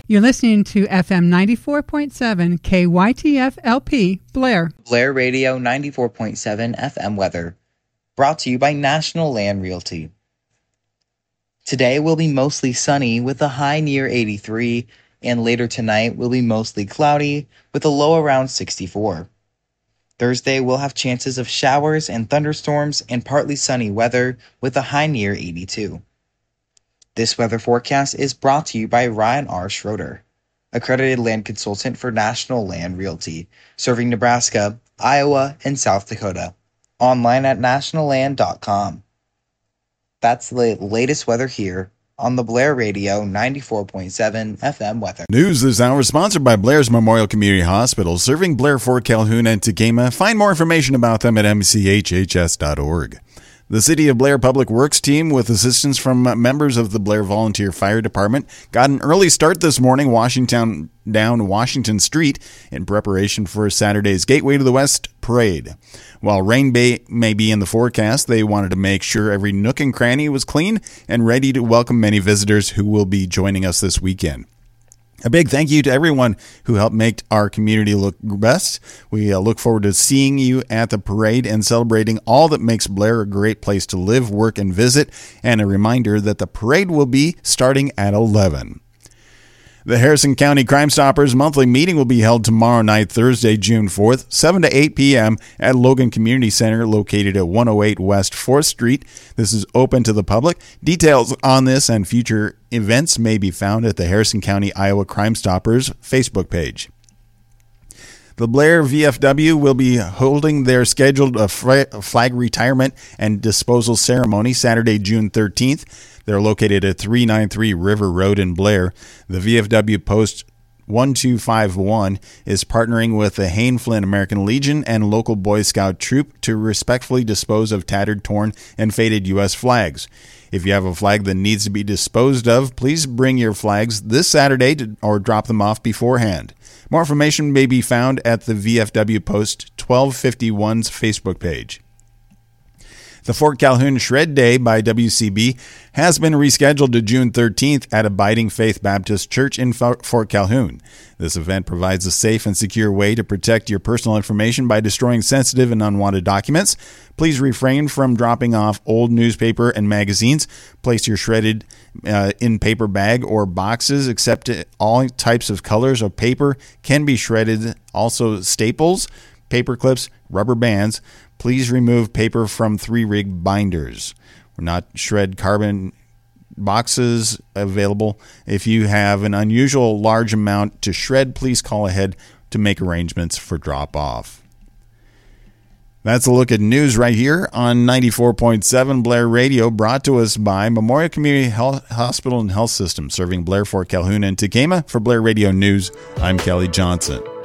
You're listening to FM 94.7 KYTF-LP, Blair. Blair Radio 94.7 FM weather. Brought to you by National Land Realty. Today will be mostly sunny with a high near 83, and later tonight will be mostly cloudy with a low around 64. Thursday will have chances of showers and thunderstorms and partly sunny weather with a high near 82. This weather forecast is brought to you by Ryan R. Schroeder, accredited land consultant for National Land Realty, serving Nebraska, Iowa, and South Dakota. Online at nationalland.com. That's the latest weather here on the Blair Radio 94.7 FM weather. News this hour sponsored by Blair's Memorial Community Hospital, serving Blair, Fort Calhoun, and Tekema. Find more information about them at mchhs.org. The City of Blair Public Works team, with assistance from members of the Blair Volunteer Fire Department, got an early start this morning down Washington Street in preparation for Saturday's Gateway to the West parade. While rain may be in the forecast, they wanted to make sure every nook and cranny was clean and ready to welcome many visitors who will be joining us this weekend. A big thank you to everyone who helped make our community look best. We look forward to seeing you at the parade and celebrating all that makes Blair a great place to live, work, and visit. And a reminder that the parade will be starting at 11. The Harrison County Crime Stoppers monthly meeting will be held tomorrow night, Thursday, June 4th, 7 to 8 p.m. at Logan Community Center, located at 108 West 4th Street. This is open to the public. Details on this and future events may be found at the Harrison County, Iowa Crime Stoppers Facebook page. The Blair VFW will be holding their scheduled flag retirement and disposal ceremony Saturday, June 13th. They're located at 393 River Road in Blair. The VFW Post 1251 is partnering with the Hain Flint American Legion and local Boy Scout troop to respectfully dispose of tattered, torn, and faded U.S. flags. If you have a flag that needs to be disposed of, please bring your flags this Saturday or drop them off beforehand. More information may be found at the VFW Post 1251's Facebook page. The Fort Calhoun Shred Day by WCB has been rescheduled to June 13th at Abiding Faith Baptist Church in Fort Calhoun. This event provides a safe and secure way to protect your personal information by destroying sensitive and unwanted documents. Please refrain from dropping off old newspaper and magazines. Place your shredded in paper bag or boxes, except all types of colors of paper can be shredded. Also staples, paper clips, rubber bands. Please remove paper from 3-rig binders. We're not shred carbon boxes available. If you have an unusual large amount to shred, please call ahead to make arrangements for drop-off. That's a look at news right here on 94.7 Blair Radio, brought to us by Memorial Community Hospital and Health System, serving Blair, Fort Calhoun, and Tekema. For Blair Radio News, I'm Kelly Johnson.